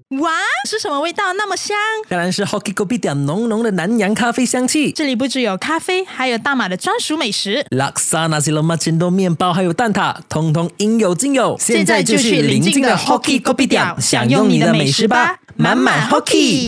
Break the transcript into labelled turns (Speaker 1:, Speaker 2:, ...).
Speaker 1: 哇，是什么味道那么香？
Speaker 2: 当然是 Hockey Kopitiam 浓浓的南洋咖啡香气。
Speaker 1: 这里不只有咖啡，还有大马的专属美食，
Speaker 2: 拉萨纳西罗马千多面包还有蛋挞，通通应有尽有。
Speaker 1: 现在就去邻近的 Hockey Kopitiam 享用你的美食吧，满满 Hockey。